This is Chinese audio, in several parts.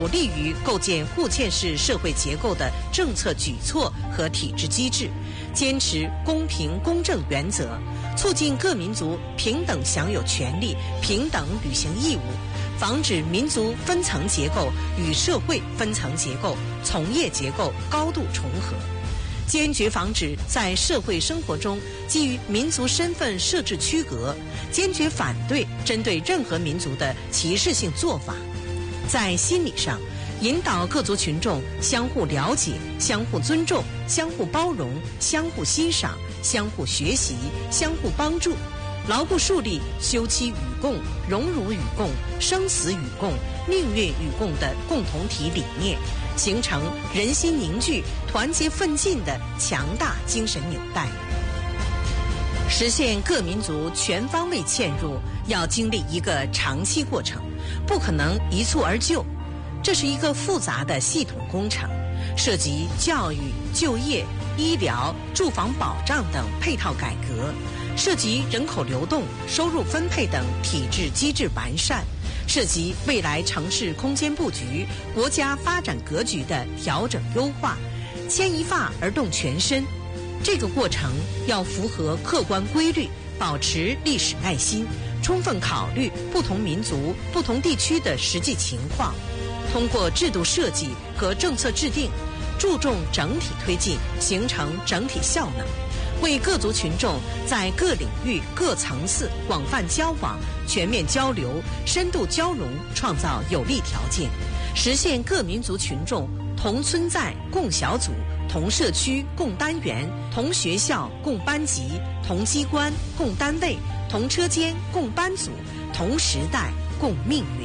有利于构建互嵌式社会结构的政策举措和体制机制，坚持公平公正原则，促进各民族平等享有权利、平等履行义务，防止民族分层结构与社会分层结构、从业结构高度重合，坚决防止在社会生活中基于民族身份设置区隔，坚决反对针对任何民族的歧视性做法。在心理上，引导各族群众相互了解、相互尊重、相互包容、相互欣赏、相互学习、相互帮助，牢固树立休戚与共、荣辱与共、生死与共、命运与共的共同体理念，形成人心凝聚、团结奋进的强大精神纽带。实现各民族全方位嵌入，要经历一个长期过程，不可能一蹴而就。这是一个复杂的系统工程，涉及教育、就业、医疗、住房保障等配套改革，涉及人口流动、收入分配等体制机制完善，涉及未来城市空间布局、国家发展格局的调整优化，牵一发而动全身。这个过程要符合客观规律，保持历史耐心，充分考虑不同民族、不同地区的实际情况，通过制度设计和政策制定，注重整体推进，形成整体效能，为各族群众在各领域、各层次广泛交往、全面交流、深度交融创造有利条件，实现各民族群众同村在、共小组、同社区、共单元、同学校、共班级、同机关、共单位、同车间、共班组、同时代、共命运。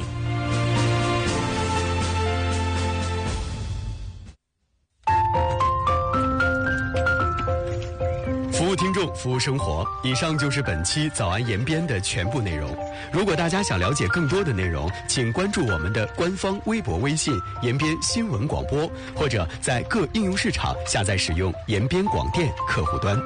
服务听众，服务生活。以上就是本期早安延边的全部内容。如果大家想了解更多的内容，请关注我们的官方微博、微信延边新闻广播，或者在各应用市场下载使用延边广电客户端。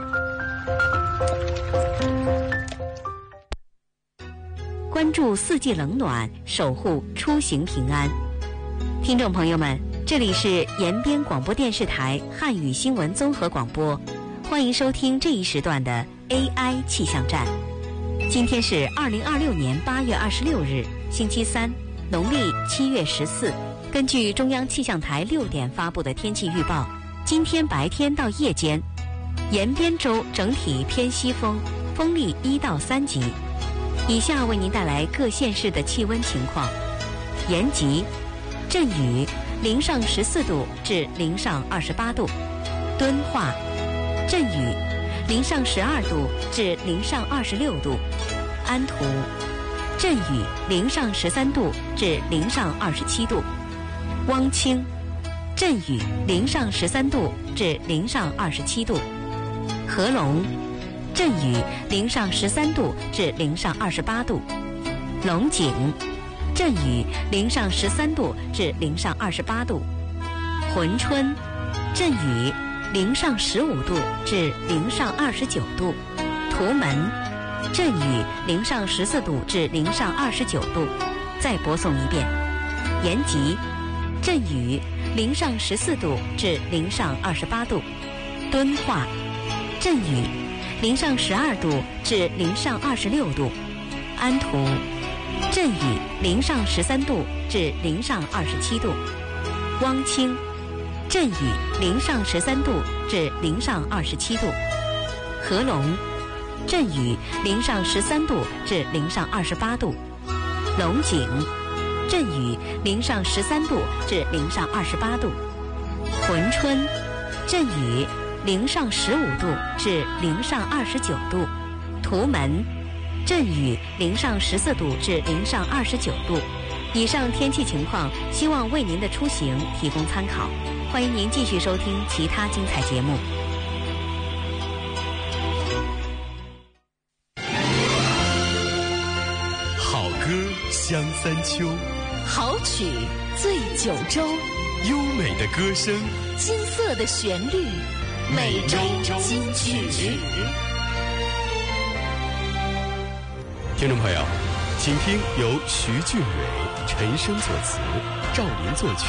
关注四季冷暖，守护出行平安。听众朋友们，这里是延边广播电视台汉语新闻综合广播，欢迎收听这一时段的 AI 气象站。今天是2026年8月26日，星期三，农历7月14。根据中央气象台6点发布的天气预报，今天白天到夜间，延边州整体偏西风，风力1到3级。以下为您带来各县市的气温情况：延吉，阵雨，零上14度至零上28度；敦化，阵雨，零上12度至零上26度；安图，阵雨，零上13度至零上27度；汪清，阵雨，零上13度至零上27度；合龙，阵雨，零上13度至零上28度；龙井，阵雨，零上13度至零上28度；珲春，阵雨，零上15度至零上29度；图门，阵雨，零上14度至零上29度。再播送一遍：延吉，阵雨，零上14度至零上28度；敦化，阵雨，零上12度至零上26度；安图，阵雨，零上13度至零上27度；汪清，阵雨，零上13度至零上27度；合龙，阵雨，零上13度至零上28度；龙井，阵雨，零上13度至零上28度；珲春，阵雨，零上15度至零上29度；图门，阵雨，零上14度至零上29度。以上天气情况，希望为您的出行提供参考。欢迎您继续收听其他精彩节目。 好歌香三秋， 好曲醉九州， 优美的歌声， 金色的旋律，每周金曲。 听众朋友，请听由徐俊伟、陈升作词， 赵琳作曲。